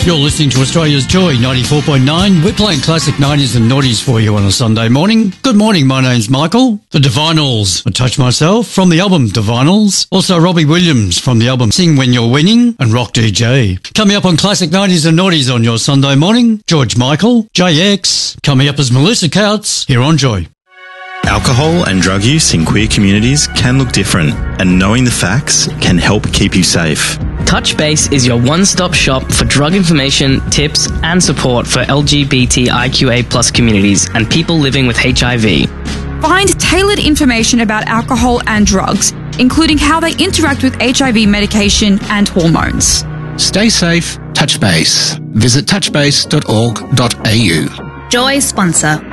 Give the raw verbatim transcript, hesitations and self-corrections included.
You're listening to Australia's Joy ninety-four point nine. We're playing classic nineties and noughties for you on a Sunday morning. Good morning, my name's Michael. The Divinals, I Touch Myself, from the album Divinals. Also Robbie Williams from the album Sing When You're Winning and Rock D J. Coming up on classic nineties and noughties on your Sunday morning, George Michael, J X. Coming up is Melissa Couts here on Joy. Alcohol and drug use in queer communities can look different, and knowing the facts can help keep you safe. Touch Base is your one-stop shop for drug information, tips, and support for L G B T I Q A plus communities and people living with H I V. Find tailored information about alcohol and drugs, including how they interact with H I V medication and hormones. Stay safe, Touch Base. Visit touch base dot org dot a u. Joy sponsor.